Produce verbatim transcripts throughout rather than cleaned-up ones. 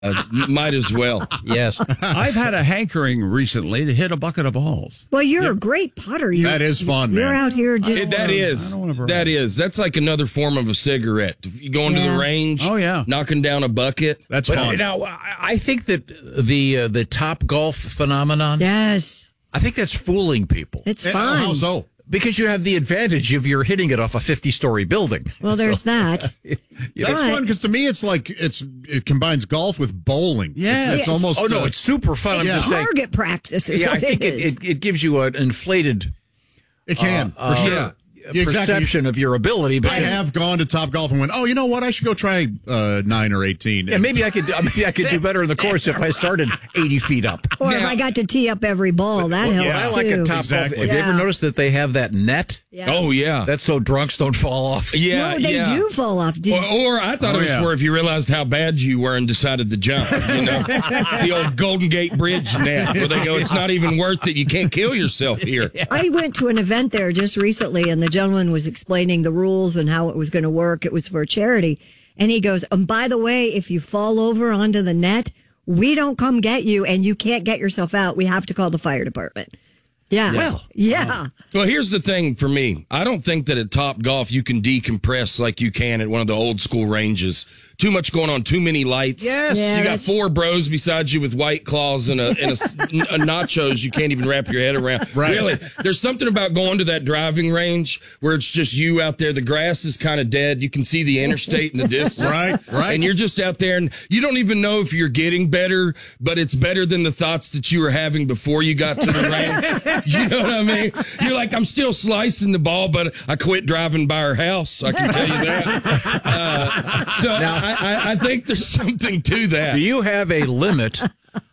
Uh, might as well. Yes. I've had a hankering recently to hit a bucket of balls. Well, you're yeah. a great putter. You, that is fun, you're man. You're out here just... It, that is. That is. That's like another form of a cigarette. You go into yeah. the range, oh, yeah. knocking down a bucket. That's but, fun. Now, I think that the uh, the Top Golf phenomenon... Yes. I think that's fooling people. It's yeah, fun. How so? Because you have the advantage of you're hitting it off a fifty-story building. Well, there's so, that. That's but, fun because to me it's like it's it combines golf with bowling. Yeah, it's, it's yes. almost. Oh no, uh, it's super fun. It's I'm just saying, target practice. Is yeah, what I think it, it, is. it it gives you an inflated. It can uh, for sure. Yeah. Yeah, perception exactly. of your ability. I have gone to Top Golf and went, oh, you know what? I should go try uh, nine or eighteen. Yeah, maybe I could. Maybe I could do better in the course if I started eighty feet up. Or now, if I got to tee up every ball, that well, helps yeah, I like too. a Top Exactly. Golf. Have yeah. you ever noticed that they have that net? Yeah. Oh yeah, That's so drunks don't fall off. Yeah, no, they yeah. do fall off. Do or, or I thought oh, it was yeah. for if you realized how bad you were and decided to jump. You know, it's the old Golden Gate Bridge net where they go, it's not even worth it. You can't kill yourself here. I went to an event there just recently, and the gentleman was explaining the rules and how it was going to work. It was for a charity. And he goes, and by the way, if you fall over onto the net, we don't come get you, and you can't get yourself out. We have to call the fire department. Yeah. Well, yeah. Well, here's the thing for me. I don't think that at Top Golf you can decompress like you can at one of the old school ranges. Too much going on, too many lights. Yes. Yeah, you got that's- four bros beside you with White Claws and a, and a, a nachos you can't even wrap your head around. Right. Really, there's something about going to that driving range where it's just you out there. The grass is kind of dead. You can see the interstate in the distance. Right, right. And you're just out there, and you don't even know if you're getting better, but it's better than the thoughts that you were having before you got to the range. You know what I mean? You're like, I'm still slicing the ball, but I quit driving by our house. I can tell you that. Uh, so now, I, I, I think there's something to that. Do you have a limit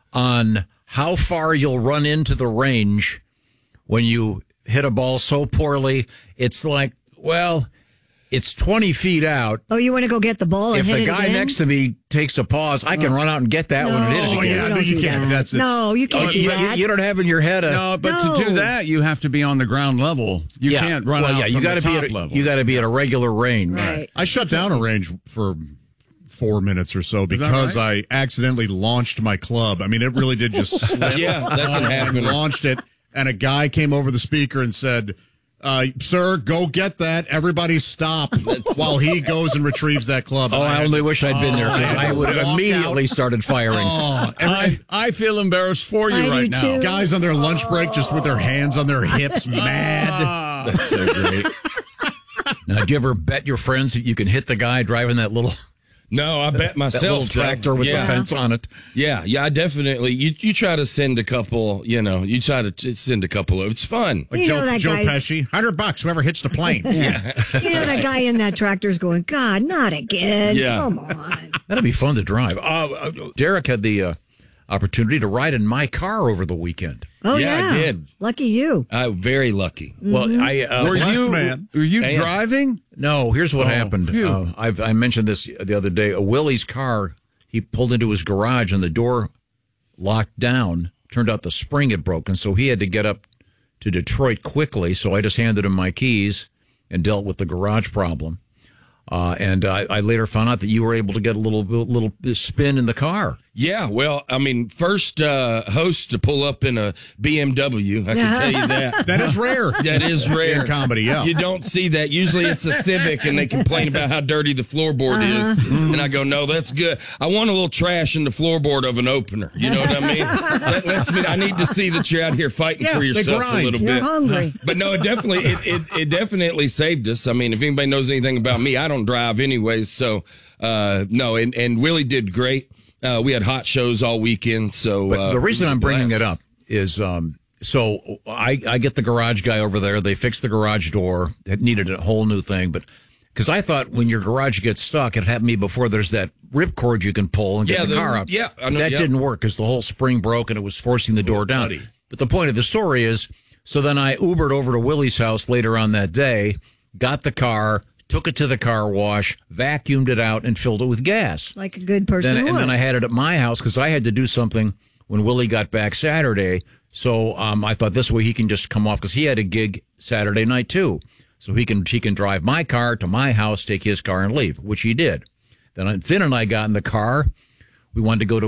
on how far you'll run into the range when you hit a ball so poorly? It's like, well, it's twenty feet out. Oh, you want to go get the ball and If hit the it guy again? next to me takes a pause, I can run out and get that no, one and hit it Oh, again. yeah, you don't you do can't. that. That's- no, you can't Oh, do you, that. you don't have in your head a... No, but No. to do that, you have to be on the ground level. You yeah. can't run well, out yeah, you from gotta the be top at a, level. You got to be at a regular range. Right. I shut down a range for four minutes or so because right? I accidentally launched my club. I mean, it really did just slip. Yeah, that can happen. I launched it, and a guy came over the speaker and said, uh, sir, go get that. Everybody stop while he goes and retrieves that club. Oh, I only wish I'd been there because Oh, I would have walk immediately out. started firing. Oh, every- I, I feel embarrassed for you I do right now. too. guys on their lunch break just with their hands on their hips, mad. That's so great. Now, do you ever bet your friends that you can hit the guy driving that little, No, I bet that myself. little tractor with yeah. the fence on it? Yeah, yeah, I definitely. You you try to send a couple, you know, you try to t- send a couple of. It's fun. Like You Joe, know that Joe guy's- Pesci, hundred bucks. Whoever hits the plane. Yeah, You know that guy in that tractor's going, God, not again. Yeah. Come on. That'd be fun to drive. Uh, uh, Derek had the uh, opportunity to ride in my car over the weekend. Oh, Yeah, yeah. I did. Lucky you. I'm very lucky. Well, I uh, Were Blessed you, man. were you I am. driving? no. Here's what Oh, happened. phew. Uh, I've, I mentioned this the other day. Uh, Willie's car. He pulled into his garage and the door locked down. Turned out the spring had broken, so he had to get up to Detroit quickly. So I just handed him my keys and dealt with the garage problem. Uh, and I, I later found out that you were able to get a little little spin in the car. Yeah, well, I mean, first uh, host to pull up in a B M W. I can tell you that. That is rare. That is rare In comedy, yeah. You don't see that. Usually it's a Civic and they complain about how dirty the floorboard is. And I go, no, that's good. I want a little trash in the floorboard of an opener. You know what I mean? That lets me, I need to see that you're out here fighting Yeah, for they yourself a grind. little You're bit. hungry. But no, it definitely, it, it, it definitely saved us. I mean, if anybody knows anything about me, I don't drive anyways. So, uh, no, and, and Willie did great. Uh, we had hot shows all weekend, so But uh, the reason it was a I'm bringing blast. it up is um, so I, I get the garage guy over there. They fix the garage door. It needed a whole new thing, but because I thought when your garage gets stuck, it happened to me before. There's that ripcord you can pull and get Yeah, the, the- car out. yeah, I know, that yeah. didn't work because the whole spring broke and it was forcing the door down. buddy. But the point of the story is, so then I Ubered over to Willie's house later on that day, got the car, took it to the car wash, vacuumed it out, and filled it with gas. Like a good person Then, would. and then I had it at my house because I had to do something when Willie got back Saturday. So um, I thought this way he can just come off because he had a gig Saturday night too. So he can he can drive my car to my house, take his car, and leave, which he did. Then Finn and I got in the car. We wanted to go to